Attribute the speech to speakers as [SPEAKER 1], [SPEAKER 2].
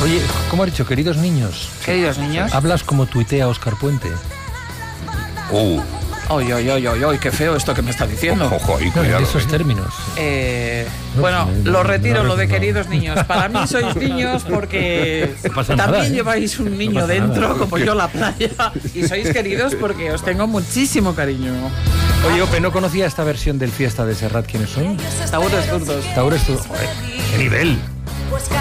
[SPEAKER 1] Oye, ¿cómo has dicho? Queridos niños.
[SPEAKER 2] Queridos niños.
[SPEAKER 1] Hablas como tuitea Óscar Puente.
[SPEAKER 2] Oy, qué feo esto que me está diciendo.
[SPEAKER 3] Ojo, y
[SPEAKER 1] No, en
[SPEAKER 3] cuidado.
[SPEAKER 1] esos términos.
[SPEAKER 2] Bueno,
[SPEAKER 1] no,
[SPEAKER 2] lo retiro,
[SPEAKER 1] no,
[SPEAKER 2] lo de
[SPEAKER 1] no.
[SPEAKER 2] queridos niños. Para mí sois niños porque
[SPEAKER 1] No pasa
[SPEAKER 2] también
[SPEAKER 1] nada, ¿eh?
[SPEAKER 2] lleváis un niño
[SPEAKER 1] pasa
[SPEAKER 2] dentro,
[SPEAKER 1] nada.
[SPEAKER 2] como yo la playa. Y sois queridos porque os tengo muchísimo cariño.
[SPEAKER 1] Oye, Ope, no conocía esta versión del Fiesta de Serrat. ¿Quiénes son?
[SPEAKER 2] Taúres zurdos.
[SPEAKER 1] Taures, tú. Joder, qué nivel.